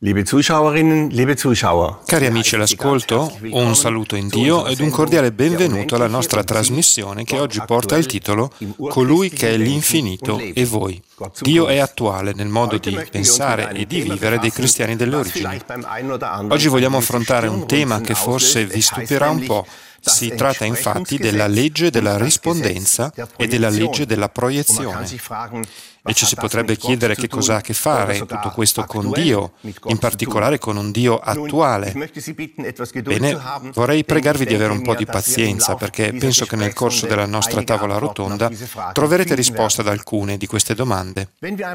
Liebe Zuschauerinnen, liebe Zuschauer. Cari amici all'ascolto, un saluto in Dio ed un cordiale benvenuto alla nostra trasmissione che oggi porta il titolo Colui che è l'infinito e voi. Dio è attuale nel modo di pensare e di vivere dei cristiani delle origini. Oggi vogliamo affrontare un tema che forse vi stupirà un po'. Si tratta infatti della legge della rispondenza e della legge della proiezione. E ci si potrebbe chiedere che cosa ha a che fare tutto questo con Dio, in particolare con un Dio attuale. Bene, vorrei pregarvi di avere un po' di pazienza, perché penso che nel corso della nostra tavola rotonda troverete risposta ad alcune di queste domande.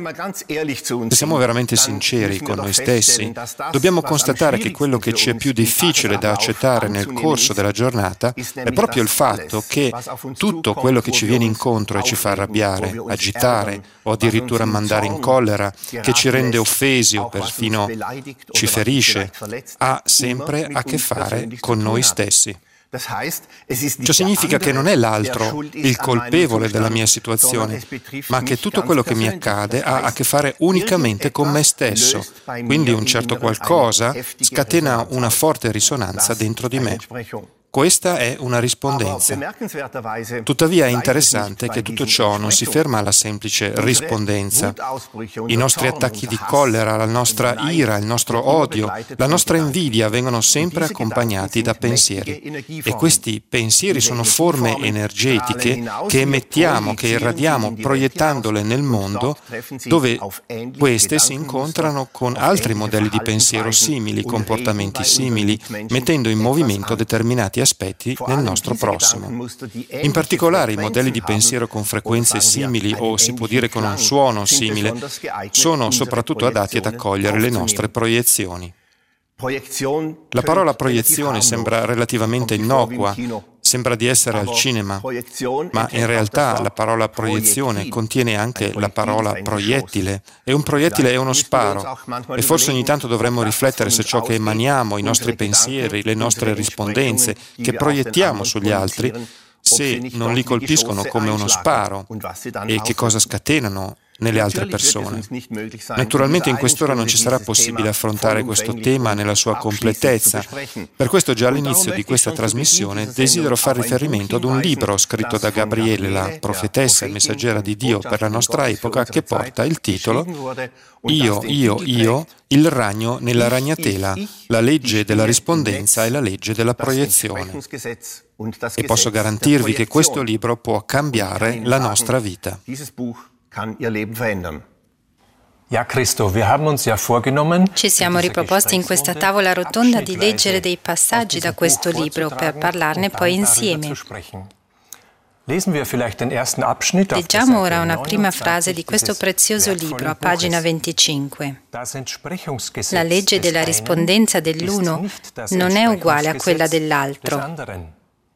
Se siamo veramente sinceri con noi stessi, dobbiamo constatare che quello che ci è più difficile da accettare nel corso della giornata è proprio il fatto che tutto quello che ci viene incontro e ci fa arrabbiare, agitare o addirittura mandare in collera, che ci rende offesi o perfino ci ferisce, ha sempre a che fare con noi stessi. Ciò significa che non è l'altro il colpevole della mia situazione, ma che tutto quello che mi accade ha a che fare unicamente con me stesso. Quindi un certo qualcosa scatena una forte risonanza dentro di me. Questa è una rispondenza. Tuttavia è interessante che tutto ciò non si ferma alla semplice rispondenza. I nostri attacchi di collera, la nostra ira, il nostro odio, la nostra invidia vengono sempre accompagnati da pensieri. E questi pensieri sono forme energetiche che emettiamo, che irradiamo, proiettandole nel mondo, dove queste si incontrano con altri modelli di pensiero simili, comportamenti simili, mettendo in movimento determinati aspetti nel nostro prossimo. In particolare i modelli di pensiero con frequenze simili o si può dire con un suono simile sono soprattutto adatti ad accogliere le nostre proiezioni. La parola proiezione sembra relativamente innocua, sembra di essere al cinema, ma in realtà la parola proiezione contiene anche la parola proiettile, e un proiettile è uno sparo, e forse ogni tanto dovremmo riflettere se ciò che emaniamo, i nostri pensieri, le nostre rispondenze, che proiettiamo sugli altri, se non li colpiscono come uno sparo, e che cosa scatenano nelle altre persone. Naturalmente in quest'ora non ci sarà possibile affrontare questo tema nella sua completezza. Per questo già all'inizio di questa trasmissione desidero fare riferimento ad un libro scritto da Gabriele, la profetessa e messaggera di Dio per la nostra epoca, che porta il titolo Io, il ragno nella ragnatela, la legge della rispondenza e la legge della proiezione. E posso garantirvi che questo libro può cambiare la nostra vita. Ci siamo riproposti in questa tavola rotonda di leggere dei passaggi da questo libro per parlarne poi insieme. Leggiamo ora una prima frase di questo prezioso libro, a pagina 25. La legge della rispondenza dell'uno non è uguale a quella dell'altro.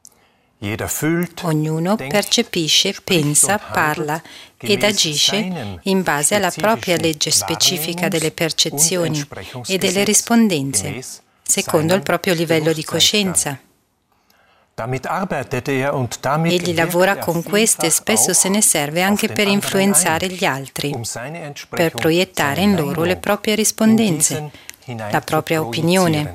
Ognuno percepisce, pensa, parla ed agisce in base alla propria legge specifica delle percezioni e delle rispondenze, secondo il proprio livello di coscienza. Egli lavora con queste e spesso se ne serve anche per influenzare gli altri, per proiettare in loro le proprie rispondenze, la propria opinione.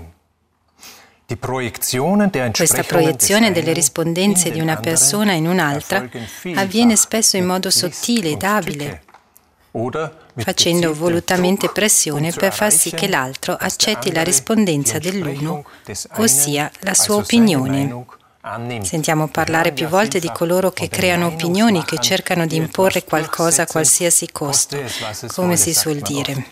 Questa proiezione delle rispondenze di una persona in un'altra avviene spesso in modo sottile ed abile, facendo volutamente pressione per far sì che l'altro accetti la rispondenza dell'uno, ossia la sua opinione. Sentiamo parlare più volte di coloro che creano opinioni, che cercano di imporre qualcosa a qualsiasi costo, come si suol dire.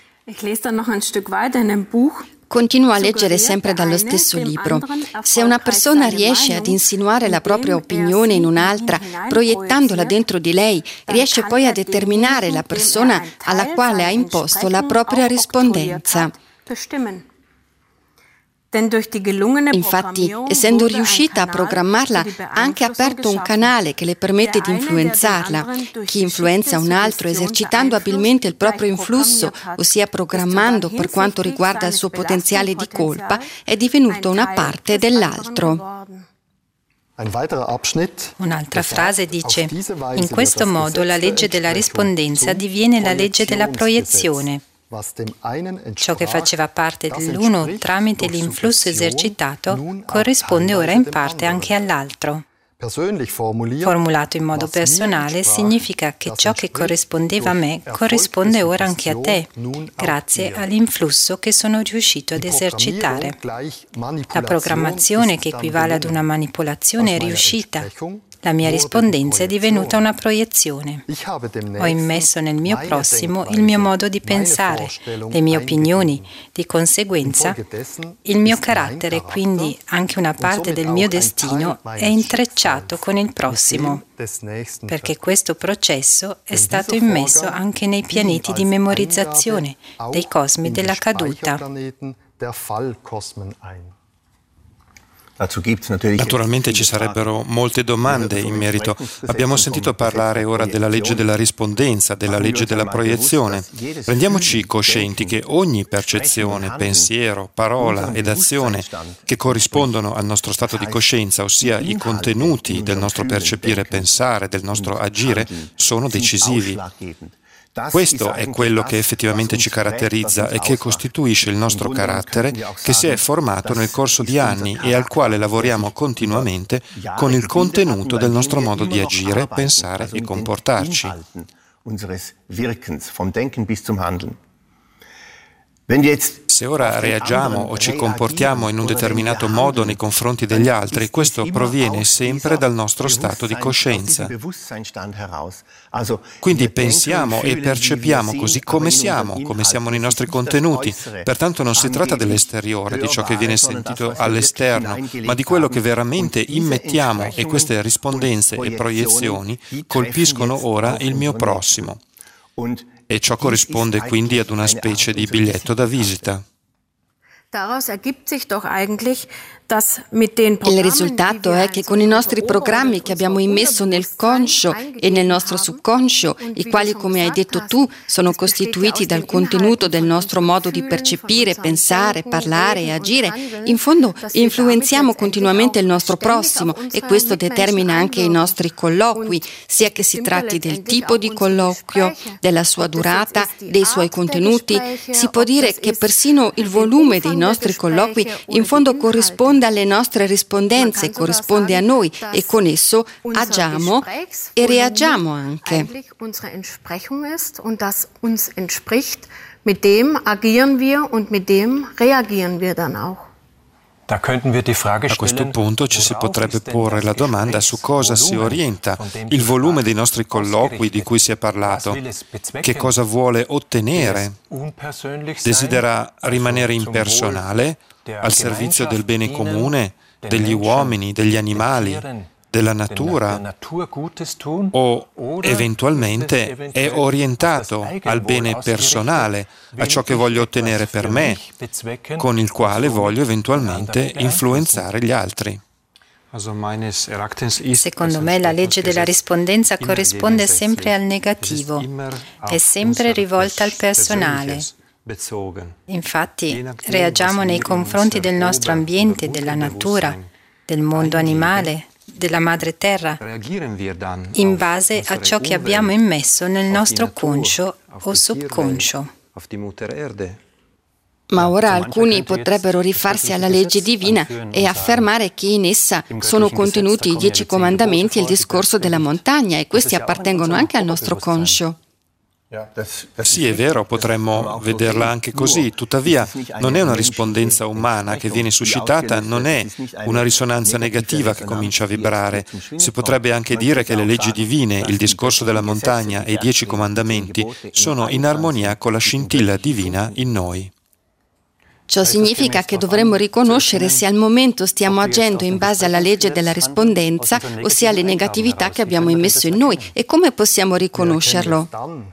Continua a leggere sempre dallo stesso libro. Se una persona riesce ad insinuare la propria opinione in un'altra, proiettandola dentro di lei, riesce poi a determinare la persona alla quale ha imposto la propria rispondenza. Infatti, essendo riuscita a programmarla, ha anche aperto un canale che le permette di influenzarla. Chi influenza un altro esercitando abilmente il proprio influsso, ossia programmando per quanto riguarda il suo potenziale di colpa, è divenuto una parte dell'altro. Un'altra frase dice: in questo modo la legge della rispondenza diviene la legge della proiezione. Ciò che faceva parte dell'uno tramite l'influsso esercitato corrisponde ora in parte anche all'altro. Formulato in modo personale significa che ciò che corrispondeva a me corrisponde ora anche a te, grazie all'influsso che sono riuscito ad esercitare. La programmazione, che equivale ad una manipolazione, è riuscita. La mia rispondenza è divenuta una proiezione. Ho immesso nel mio prossimo il mio modo di pensare, le mie opinioni, di conseguenza il mio carattere e quindi anche una parte del mio destino è intrecciato con il prossimo, perché questo processo è stato immesso anche nei pianeti di memorizzazione dei cosmi della caduta. Naturalmente ci sarebbero molte domande in merito. Abbiamo sentito parlare ora della legge della rispondenza, della legge della proiezione. Rendiamoci coscienti che ogni percezione, pensiero, parola ed azione che corrispondono al nostro stato di coscienza, ossia i contenuti del nostro percepire e pensare, del nostro agire, sono decisivi. Questo è quello che effettivamente ci caratterizza e che costituisce il nostro carattere, che si è formato nel corso di anni e al quale lavoriamo continuamente con il contenuto del nostro modo di agire, pensare e comportarci. Se ora reagiamo o ci comportiamo in un determinato modo nei confronti degli altri, questo proviene sempre dal nostro stato di coscienza. Quindi pensiamo e percepiamo così come siamo nei nostri contenuti. Pertanto non si tratta dell'esteriore, di ciò che viene sentito all'esterno, ma di quello che veramente immettiamo, e queste rispondenze e proiezioni colpiscono ora il mio prossimo. E ciò corrisponde quindi ad una specie di biglietto da visita. Il risultato è che con i nostri programmi che abbiamo immesso nel conscio e nel nostro subconscio, i quali, come hai detto tu, sono costituiti dal contenuto del nostro modo di percepire, pensare, parlare e agire, in fondo influenziamo continuamente il nostro prossimo e questo determina anche i nostri colloqui, sia che si tratti del tipo di colloquio, della sua durata, dei suoi contenuti. Si può dire che persino il volume dei nostri colloqui in fondo corrisponde alle nostre rispondenze, corrisponde a noi e con esso agiamo e reagiamo anche. Mit dem agieren wir und mit dem reagieren wir dann auch. A questo punto ci si potrebbe porre la domanda su cosa si orienta il volume dei nostri colloqui di cui si è parlato, che cosa vuole ottenere, desidera rimanere impersonale, al servizio del bene comune, degli uomini, degli animali, della natura, o eventualmente è orientato al bene personale, a ciò che voglio ottenere per me, con il quale voglio eventualmente influenzare gli altri. Secondo me la legge della rispondenza corrisponde sempre al negativo, è sempre rivolta al personale. Infatti reagiamo nei confronti del nostro ambiente, della natura, del mondo animale, della madre terra, in base a ciò che abbiamo immesso nel nostro conscio o subconscio. Ma ora alcuni potrebbero rifarsi alla legge divina e affermare che in essa sono contenuti i 10 comandamenti e il discorso della montagna e questi appartengono anche al nostro conscio. Sì, è vero, potremmo vederla anche così, tuttavia non è una rispondenza umana che viene suscitata, non è una risonanza negativa che comincia a vibrare. Si potrebbe anche dire che le leggi divine, il discorso della montagna e i 10 comandamenti sono in armonia con la scintilla divina in noi. Ciò significa che dovremmo riconoscere se al momento stiamo agendo in base alla legge della rispondenza o se alle negatività che abbiamo immesso in noi e come possiamo riconoscerlo.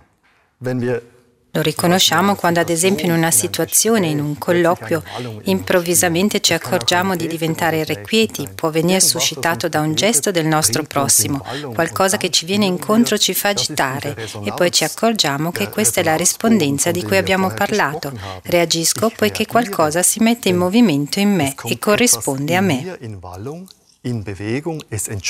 Lo riconosciamo quando, ad esempio, in una situazione, in un colloquio, improvvisamente ci accorgiamo di diventare irrequieti. Può venire suscitato da un gesto del nostro prossimo, qualcosa che ci viene incontro ci fa agitare e poi ci accorgiamo che questa è la rispondenza di cui abbiamo parlato. Reagisco poiché qualcosa si mette in movimento in me e corrisponde a me.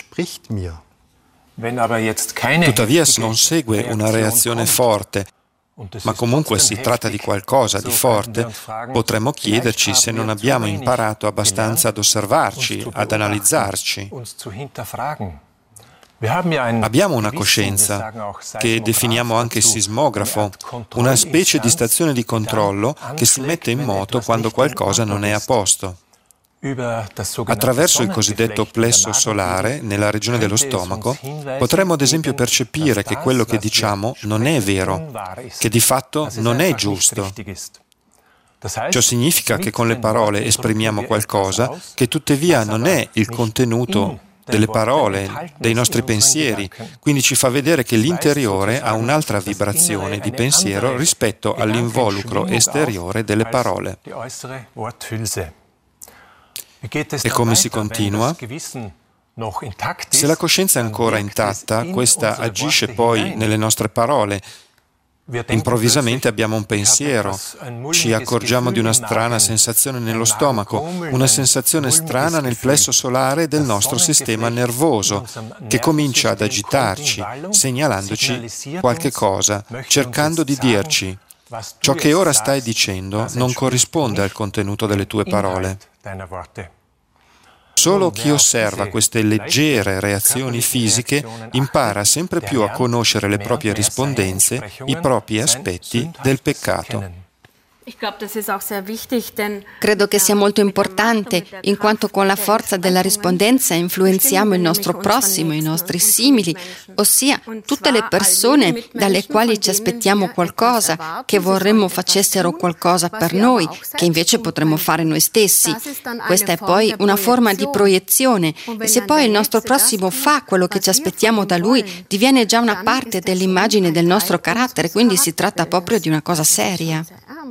Tuttavia, se non segue una reazione forte, ma comunque si tratta di qualcosa di forte, potremmo chiederci se non abbiamo imparato abbastanza ad osservarci, ad analizzarci. Abbiamo una coscienza, che definiamo anche sismografo, una specie di stazione di controllo che si mette in moto quando qualcosa non è a posto. Attraverso il cosiddetto plesso solare, nella regione dello stomaco, potremmo ad esempio percepire che quello che diciamo non è vero, che di fatto non è giusto. Ciò significa che con le parole esprimiamo qualcosa che tuttavia non è il contenuto delle parole, dei nostri pensieri, quindi ci fa vedere che l'interiore ha un'altra vibrazione di pensiero rispetto all'involucro esteriore delle parole. E come si continua? Se la coscienza è ancora intatta, questa agisce poi nelle nostre parole. Improvvisamente abbiamo un pensiero, ci accorgiamo di una strana sensazione nello stomaco, una sensazione strana nel plesso solare del nostro sistema nervoso, che comincia ad agitarci, segnalandoci qualche cosa, cercando di dirci: ciò che ora stai dicendo non corrisponde al contenuto delle tue parole. Solo chi osserva queste leggere reazioni fisiche impara sempre più a conoscere le proprie rispondenze, i propri aspetti del peccato. Credo che sia molto importante, in quanto con la forza della rispondenza influenziamo il nostro prossimo, i nostri simili, ossia tutte le persone dalle quali ci aspettiamo qualcosa, che vorremmo facessero qualcosa per noi, che invece potremmo fare noi stessi. Questa è poi una forma di proiezione, e se poi il nostro prossimo fa quello che ci aspettiamo da lui, diviene già una parte dell'immagine del nostro carattere, quindi si tratta proprio di una cosa seria.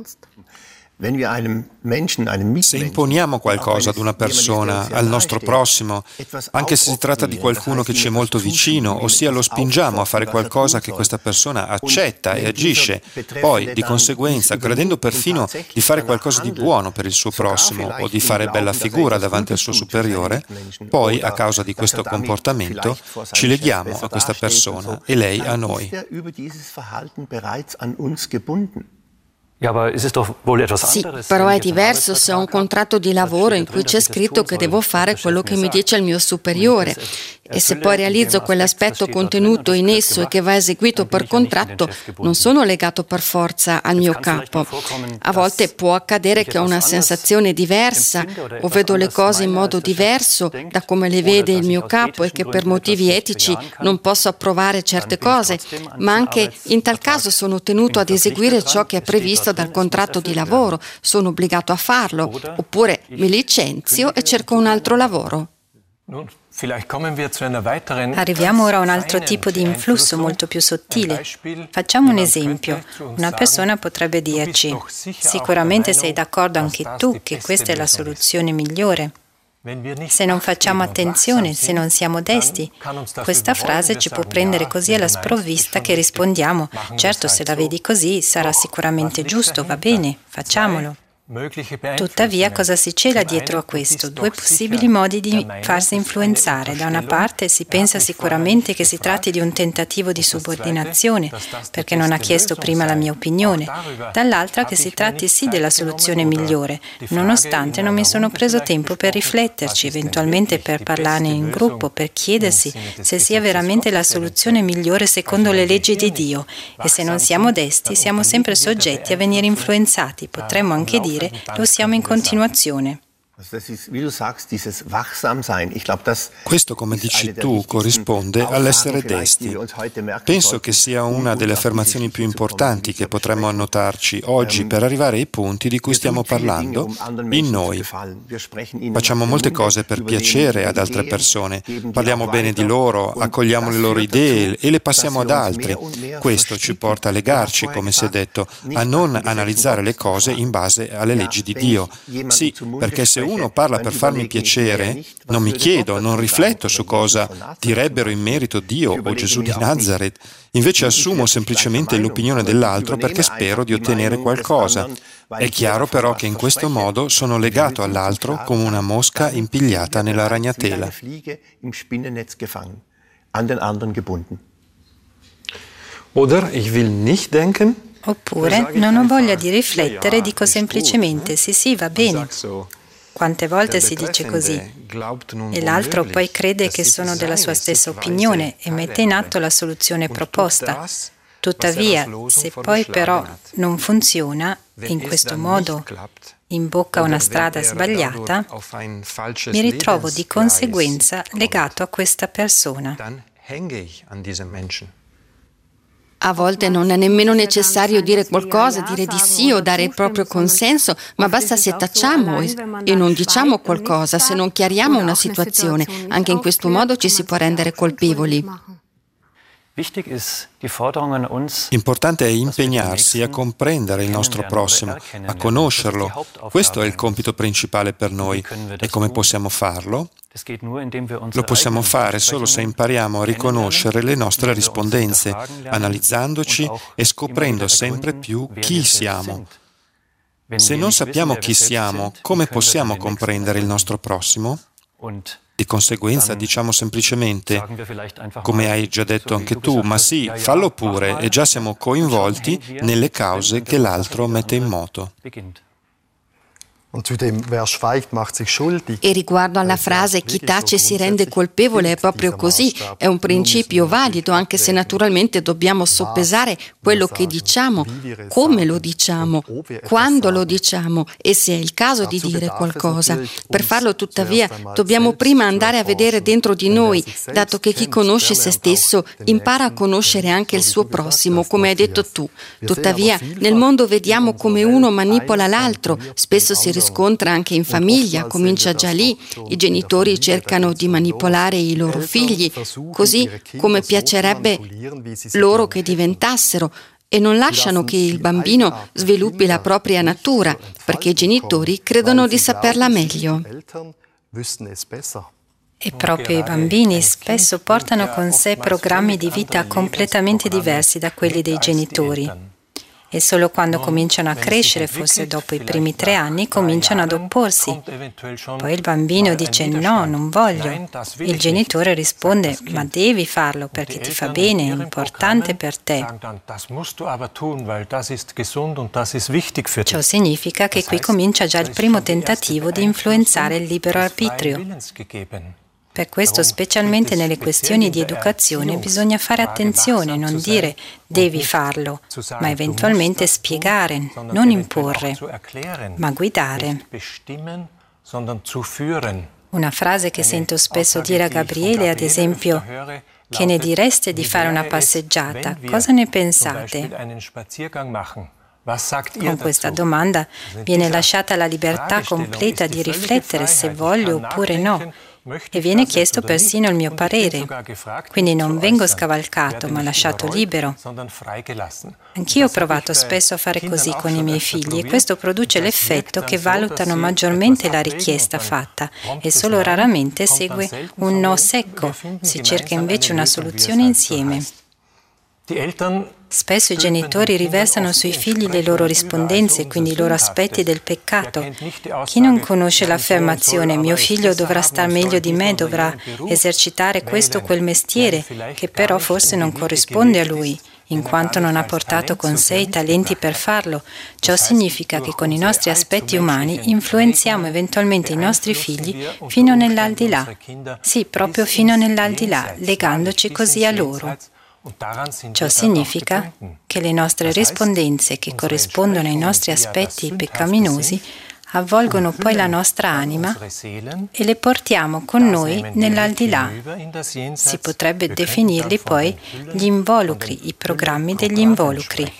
Se imponiamo qualcosa ad una persona, al nostro prossimo, anche se si tratta di qualcuno che ci è molto vicino, ossia lo spingiamo a fare qualcosa che questa persona accetta e agisce, poi, di conseguenza, credendo perfino di fare qualcosa di buono per il suo prossimo o di fare bella figura davanti al suo superiore, poi, a causa di questo comportamento, ci leghiamo a questa persona e lei a noi. Sì, però è diverso se ho un contratto di lavoro in cui c'è scritto che devo fare quello che mi dice il mio superiore, e se poi realizzo quell'aspetto contenuto in esso e che va eseguito per contratto, non sono legato per forza al mio capo. A volte può accadere che ho una sensazione diversa o vedo le cose in modo diverso da come le vede il mio capo e che per motivi etici non posso approvare certe cose, ma anche in tal caso sono tenuto ad eseguire ciò che è previsto dal contratto di lavoro, sono obbligato a farlo, oppure mi licenzio e cerco un altro lavoro. Arriviamo ora a un altro tipo di influsso molto più sottile. Facciamo un esempio. Una persona potrebbe dirci: sicuramente sei d'accordo anche tu che questa è la soluzione migliore. Se non facciamo attenzione, se non siamo desti, questa frase ci può prendere così alla sprovvista che rispondiamo: certo, se la vedi così sarà sicuramente giusto, va bene, facciamolo. Tuttavia, cosa si cela dietro a questo? Due possibili modi di farsi influenzare. Da una parte si pensa sicuramente che si tratti di un tentativo di subordinazione, perché non ha chiesto prima la mia opinione. Dall'altra che si tratti sì della soluzione migliore, nonostante non mi sono preso tempo per rifletterci, eventualmente per parlarne in gruppo, per chiedersi se sia veramente la soluzione migliore secondo le leggi di Dio. E se non siamo desti, siamo sempre soggetti a venire influenzati. Potremmo anche dire: lo siamo in continuazione. Questo, come dici tu, corrisponde all'essere desti. Penso che sia una delle affermazioni più importanti che potremmo annotarci oggi per arrivare ai punti di cui stiamo parlando in noi. Facciamo molte cose per piacere ad altre persone, parliamo bene di loro, accogliamo le loro idee e le passiamo ad altri. Questo ci porta a legarci, come si è detto, a non analizzare le cose in base alle leggi di Dio. Sì, perché se uno parla per farmi piacere, non mi chiedo, non rifletto su cosa direbbero in merito Dio o Gesù di Nazaret, invece assumo semplicemente l'opinione dell'altro perché spero di ottenere qualcosa. È chiaro però che in questo modo sono legato all'altro come una mosca impigliata nella ragnatela. Oder ich will nicht denken, Oppure non ho voglia di riflettere, dico semplicemente sì, va bene. Quante volte si dice così e l'altro poi crede che sono della sua stessa opinione e mette in atto la soluzione proposta. Tuttavia, se poi però non funziona e in questo modo imbocca una strada sbagliata, mi ritrovo di conseguenza legato a questa persona. A volte non è nemmeno necessario dire qualcosa, dire di sì o dare il proprio consenso, ma basta se tacciamo e non diciamo qualcosa, se non chiariamo una situazione. Anche in questo modo ci si può rendere colpevoli. Importante è impegnarsi a comprendere il nostro prossimo, a conoscerlo. Questo è il compito principale per noi. E come possiamo farlo? Lo possiamo fare solo se impariamo a riconoscere le nostre rispondenze, analizzandoci e scoprendo sempre più chi siamo. Se non sappiamo chi siamo, come possiamo comprendere il nostro prossimo? Di conseguenza diciamo semplicemente, come hai già detto anche tu, ma sì, fallo pure, e già siamo coinvolti nelle cause che l'altro mette in moto. E riguardo alla frase chi tace si rende colpevole, è proprio così, è un principio valido, anche se naturalmente dobbiamo soppesare quello che diciamo, come lo diciamo, quando lo diciamo e se è il caso di dire qualcosa. Per farlo tuttavia dobbiamo prima andare a vedere dentro di noi, dato che chi conosce se stesso impara a conoscere anche il suo prossimo, come hai detto tu. Tuttavia nel mondo vediamo come uno manipola l'altro, spesso si riscontra anche in famiglia, comincia già lì, i genitori cercano di manipolare i loro figli, così come piacerebbe loro che diventassero, e non lasciano che il bambino sviluppi la propria natura, perché i genitori credono di saperla meglio. E proprio i bambini spesso portano con sé programmi di vita completamente diversi da quelli dei genitori. E solo quando cominciano a crescere, forse dopo i primi 3 anni, cominciano ad opporsi. Poi il bambino dice no, non voglio. Il genitore risponde ma devi farlo perché ti fa bene, è importante per te. Ciò significa che qui comincia già il primo tentativo di influenzare il libero arbitrio. Per questo, specialmente nelle questioni di educazione, bisogna fare attenzione, non dire devi farlo, ma eventualmente spiegare, non imporre, ma guidare. Una frase che sento spesso dire a Gabriele, ad esempio, che ne direste di fare una passeggiata? Cosa ne pensate? Con questa domanda viene lasciata la libertà completa di riflettere se voglio oppure no. E viene chiesto persino il mio parere, quindi non vengo scavalcato ma lasciato libero. Anch'io ho provato spesso a fare così con i miei figli e questo produce l'effetto che valutano maggiormente la richiesta fatta e solo raramente segue un no secco, si cerca invece una soluzione insieme. Spesso i genitori riversano sui figli le loro rispondenze, quindi i loro aspetti del peccato. Chi non conosce l'affermazione mio figlio dovrà star meglio di me, dovrà esercitare questo o quel mestiere, che però forse non corrisponde a lui, in quanto non ha portato con sé i talenti per farlo. Ciò significa che con i nostri aspetti umani influenziamo eventualmente i nostri figli fino nell'aldilà. Sì, proprio fino nell'aldilà, legandoci così a loro. Ciò significa che le nostre rispondenze, che corrispondono ai nostri aspetti peccaminosi, avvolgono poi la nostra anima e le portiamo con noi nell'aldilà. Si potrebbe definirli poi gli involucri, i programmi degli involucri.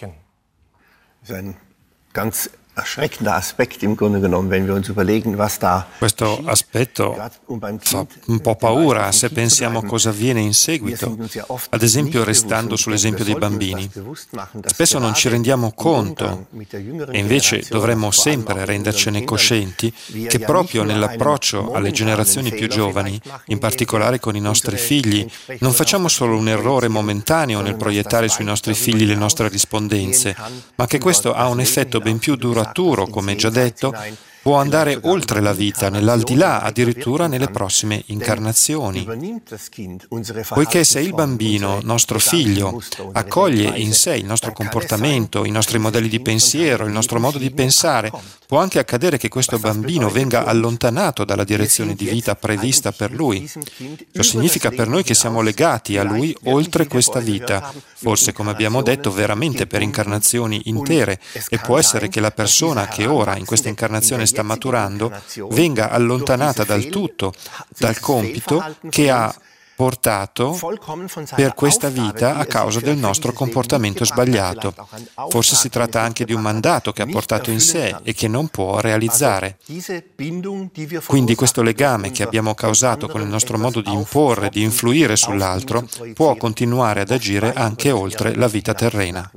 Questo aspetto fa un po' paura se pensiamo a cosa avviene in seguito, ad esempio restando sull'esempio dei bambini. Spesso non ci rendiamo conto e invece dovremmo sempre rendercene coscienti che proprio nell'approccio alle generazioni più giovani, in particolare con i nostri figli, non facciamo solo un errore momentaneo nel proiettare sui nostri figli le nostre rispondenze, ma che questo ha un effetto ben più duraturo, come già detto, può andare oltre la vita, nell'aldilà, addirittura nelle prossime incarnazioni. Poiché se il bambino, nostro figlio, accoglie in sé il nostro comportamento, i nostri modelli di pensiero, il nostro modo di pensare, può anche accadere che questo bambino venga allontanato dalla direzione di vita prevista per lui. Ciò significa per noi che siamo legati a lui oltre questa vita, forse, come abbiamo detto, veramente per incarnazioni intere, e può essere che la persona che ora in questa incarnazione sta maturando venga allontanata dal tutto, dal compito che ha portato per questa vita a causa del nostro comportamento sbagliato. Forse si tratta anche di un mandato che ha portato in sé e che non può realizzare. Quindi questo legame che abbiamo causato con il nostro modo di imporre, di influire sull'altro, può continuare ad agire anche oltre la vita terrena.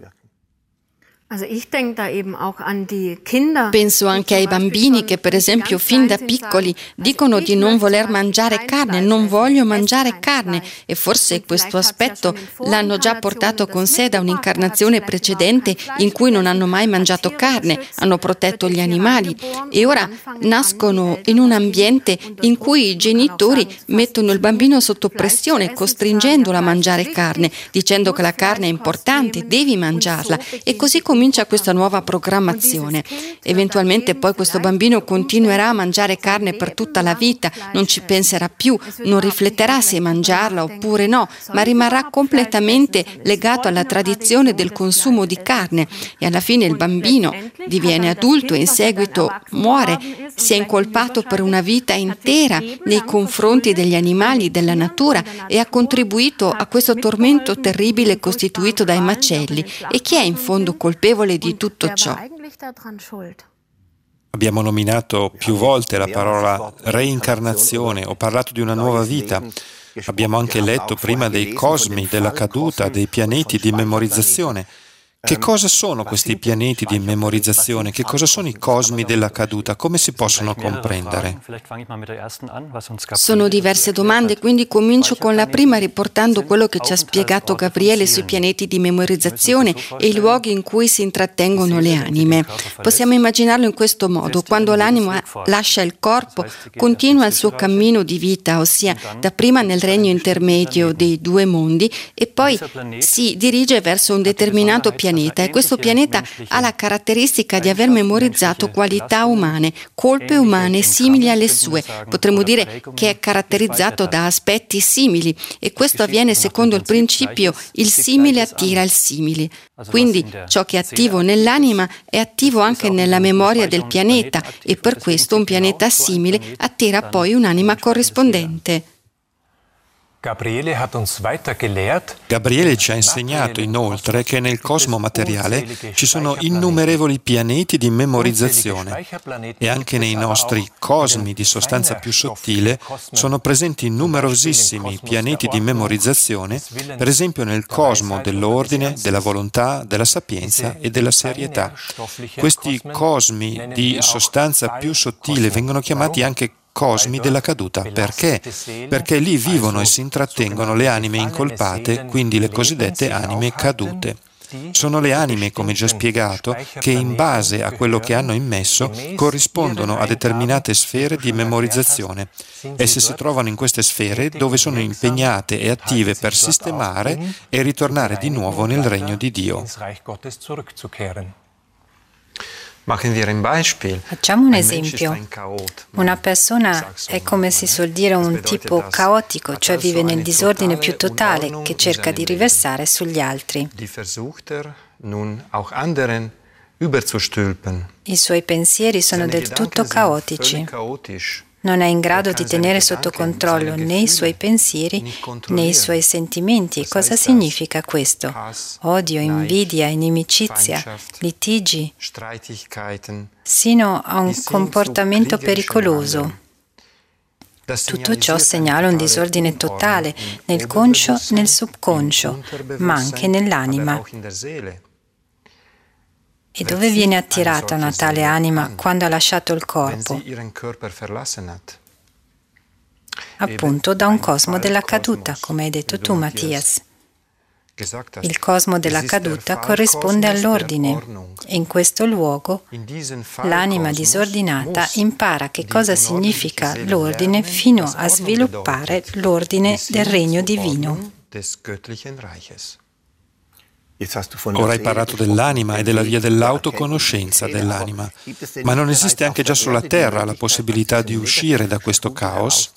Penso anche ai bambini che, per esempio, fin da piccoli dicono di non voler mangiare carne, non voglio mangiare carne, e forse questo aspetto l'hanno già portato con sé da un'incarnazione precedente in cui non hanno mai mangiato carne, hanno protetto gli animali e ora nascono in un ambiente in cui i genitori mettono il bambino sotto pressione, costringendolo a mangiare carne, dicendo che la carne è importante, devi mangiarla, e così comincia questa nuova programmazione. Eventualmente poi questo bambino continuerà a mangiare carne per tutta la vita, non ci penserà più, non rifletterà se mangiarla oppure no, ma rimarrà completamente legato alla tradizione del consumo di carne, e alla fine il bambino diviene adulto e in seguito muore, si è incolpato per una vita intera nei confronti degli animali, della natura, e ha contribuito a questo tormento terribile costituito dai macelli. E chi è in fondo colpevole di tutto ciò? Abbiamo nominato più volte la parola reincarnazione, ho parlato di una nuova vita. Abbiamo anche letto prima dei cosmi, della caduta, dei pianeti di memorizzazione. Che cosa sono questi pianeti di memorizzazione? Che cosa sono i cosmi della caduta? Come si possono comprendere? Sono diverse domande, quindi comincio con la prima riportando quello che ci ha spiegato Gabriele sui pianeti di memorizzazione e i luoghi in cui si intrattengono le anime. Possiamo immaginarlo in questo modo: quando l'anima lascia il corpo, continua il suo cammino di vita, ossia dapprima nel regno intermedio dei due mondi e poi si dirige verso un determinato pianeta. E questo pianeta ha la caratteristica di aver memorizzato qualità umane, colpe umane simili alle sue. Potremmo dire che è caratterizzato da aspetti simili, e questo avviene secondo il principio il simile attira il simile. Quindi ciò che è attivo nell'anima è attivo anche nella memoria del pianeta, e per questo un pianeta simile attira poi un'anima corrispondente. Gabriele ci ha insegnato inoltre che nel cosmo materiale ci sono innumerevoli pianeti di memorizzazione, e anche nei nostri cosmi di sostanza più sottile sono presenti numerosissimi pianeti di memorizzazione, per esempio nel cosmo dell'ordine, della volontà, della sapienza e della serietà. Questi cosmi di sostanza più sottile vengono chiamati anche cosmi della caduta. Perché? Perché lì vivono e si intrattengono le anime incolpate, quindi le cosiddette anime cadute. Sono le anime, come già spiegato, che in base a quello che hanno immesso corrispondono a determinate sfere di memorizzazione. Esse si trovano in queste sfere dove sono impegnate e attive per sistemare e ritornare di nuovo nel regno di Dio. Facciamo un esempio. Una persona è, come si suol dire, un tipo caotico, cioè vive nel disordine più totale, che cerca di riversare sugli altri. I suoi pensieri sono del tutto caotici. Non è in grado di tenere sotto controllo né i suoi pensieri né i suoi sentimenti. Cosa significa questo? Odio, invidia, inimicizia, litigi, sino a un comportamento pericoloso. Tutto ciò segnala un disordine totale nel conscio, nel subconscio, ma anche nell'anima. E dove viene attirata una tale anima quando ha lasciato il corpo? Appunto da un cosmo della caduta, come hai detto tu, Mattias. Il cosmo della caduta corrisponde all'ordine e in questo luogo l'anima disordinata impara che cosa significa l'ordine fino a sviluppare l'ordine del regno divino. Ora hai parlato dell'anima e della via dell'autoconoscenza dell'anima, ma non esiste anche già sulla terra la possibilità di uscire da questo caos?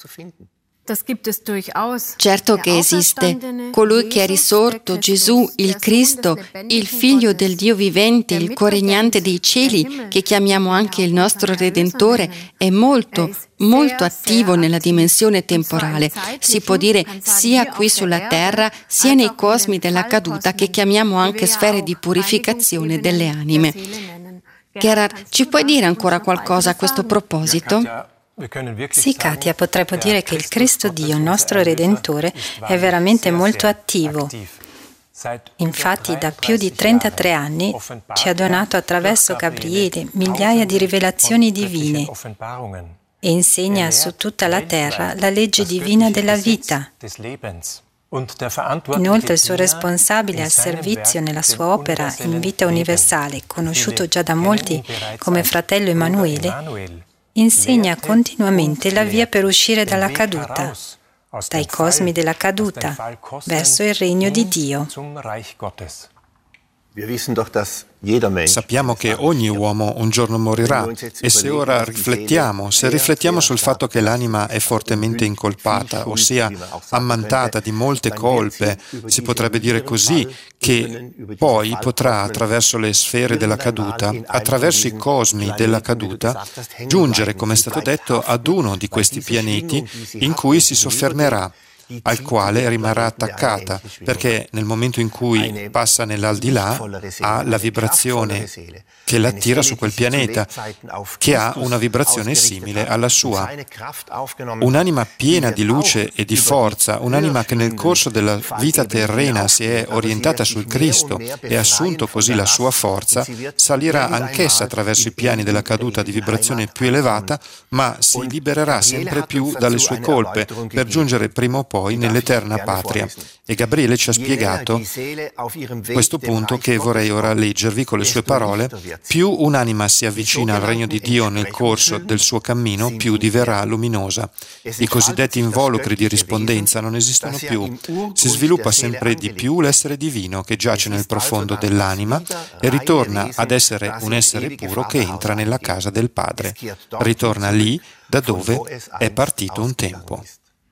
Certo che esiste. Colui che è risorto, Gesù, il Cristo, il Figlio del Dio vivente, il coregnante dei cieli, che chiamiamo anche il nostro Redentore, è molto attivo nella dimensione temporale. Si può dire sia qui sulla terra, sia nei cosmi della caduta, che chiamiamo anche sfere di purificazione delle anime. Gerhard, ci puoi dire ancora qualcosa a questo proposito? Sì, Katia, potremmo dire che il Cristo Dio, nostro Redentore, è veramente molto attivo. Infatti, da più di 33 anni ci ha donato attraverso Gabriele migliaia di rivelazioni divine e insegna su tutta la terra la legge divina della vita. Inoltre il suo responsabile al servizio nella sua opera in vita universale, conosciuto già da molti come fratello Emanuele, insegna continuamente la via per uscire dalla caduta, dai cosmi della caduta, verso il regno di Dio. Sappiamo che ogni uomo un giorno morirà e se ora riflettiamo sul fatto che l'anima è fortemente incolpata, ossia ammantata di molte colpe, si potrebbe dire così, che poi potrà attraverso le sfere della caduta, attraverso i cosmi della caduta, giungere, come è stato detto, ad uno di questi pianeti in cui si soffermerà, al quale rimarrà attaccata, perché nel momento in cui passa nell'aldilà ha la vibrazione che l'attira su quel pianeta, che ha una vibrazione simile alla sua. Un'anima piena di luce e di forza, un'anima che nel corso della vita terrena si è orientata sul Cristo e ha assunto così la sua forza, salirà anch'essa attraverso i piani della caduta di vibrazione più elevata, ma si libererà sempre più dalle sue colpe per giungere prima o poi nell'eterna patria. E Gabriele ci ha spiegato questo punto che vorrei ora leggervi con le sue parole. Più un'anima si avvicina al regno di Dio nel corso del suo cammino, più diverrà luminosa. I cosiddetti involucri di rispondenza non esistono più. Si sviluppa sempre di più l'essere divino che giace nel profondo dell'anima e ritorna ad essere un essere puro che entra nella casa del Padre. Ritorna lì da dove è partito un tempo.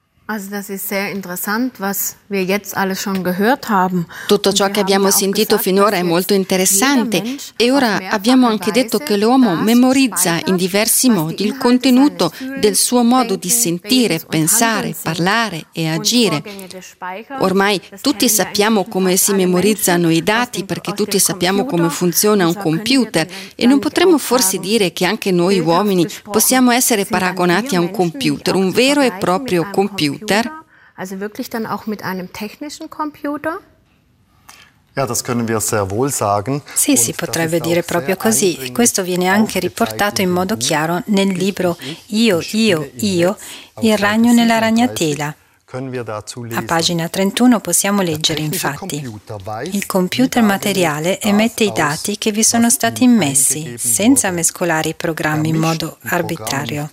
Tutto ciò che abbiamo sentito finora è molto interessante e ora abbiamo anche detto che l'uomo memorizza in diversi modi il contenuto del suo modo di sentire, pensare, parlare e agire. Ormai tutti sappiamo come si memorizzano i dati perché tutti sappiamo come funziona un computer e non potremmo forse dire che anche noi uomini possiamo essere paragonati a un computer, un vero e proprio computer? Also wirklich dann auch mit einem technischen Computer? Ja, das können wir sehr wohl sagen. Sì, si potrebbe dire proprio così, e questo viene anche riportato in modo chiaro nel libro Io, il ragno nella ragnatela. A pagina 31 possiamo leggere infatti: il computer materiale emette i dati che vi sono stati immessi, senza mescolare i programmi in modo arbitrario.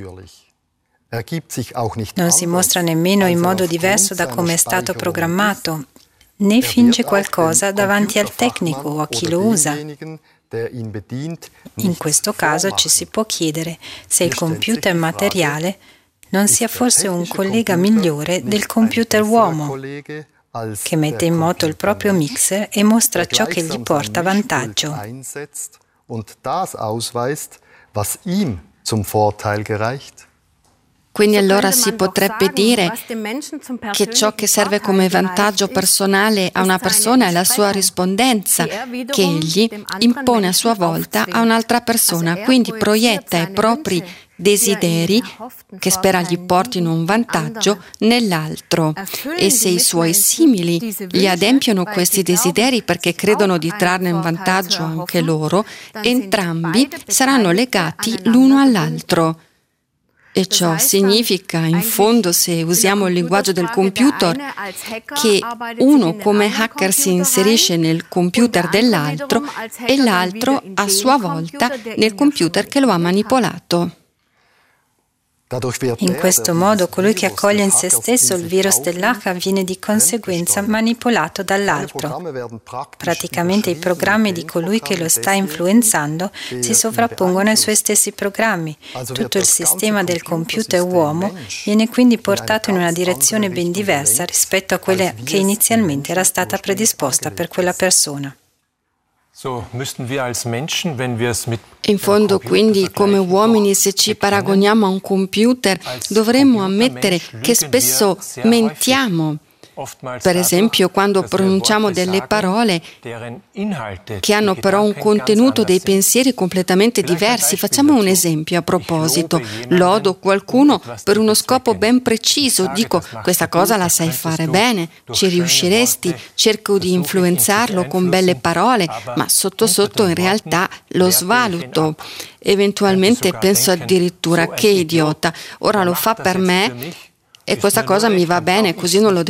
Non si mostra nemmeno in modo diverso da come è stato programmato, né finge qualcosa davanti al tecnico o a chi lo usa. In questo caso ci si può chiedere se il computer materiale non sia forse un collega migliore del computer uomo, che mette in moto il proprio mixer e mostra ciò che gli porta vantaggio. Quindi allora si potrebbe dire che ciò che serve come vantaggio personale a una persona è la sua rispondenza, che egli impone a sua volta a un'altra persona, quindi proietta i propri desideri, che spera gli portino un vantaggio, nell'altro. E se i suoi simili gli adempiono questi desideri perché credono di trarne un vantaggio anche loro, entrambi saranno legati l'uno all'altro. E ciò significa, in fondo, se usiamo il linguaggio del computer, che uno come hacker si inserisce nel computer dell'altro e l'altro a sua volta nel computer che lo ha manipolato. In questo modo, colui che accoglie in se stesso il virus dell'hacker viene di conseguenza manipolato dall'altro. Praticamente i programmi di colui che lo sta influenzando si sovrappongono ai suoi stessi programmi. Tutto il sistema del computer uomo viene quindi portato in una direzione ben diversa rispetto a quella che inizialmente era stata predisposta per quella persona. In fondo, quindi, come uomini, se ci paragoniamo a un computer, dovremmo ammettere che spesso mentiamo. Per esempio, quando pronunciamo delle parole che hanno però un contenuto, dei pensieri completamente diversi. Facciamo un esempio a proposito. Lodo qualcuno per uno scopo ben preciso. Dico, questa cosa la sai fare bene, ci riusciresti. Cerco di influenzarlo con belle parole, ma sotto sotto in realtà lo svaluto. Eventualmente penso addirittura che idiota, ora lo fa per me e questa cosa mi va bene, così non lo devo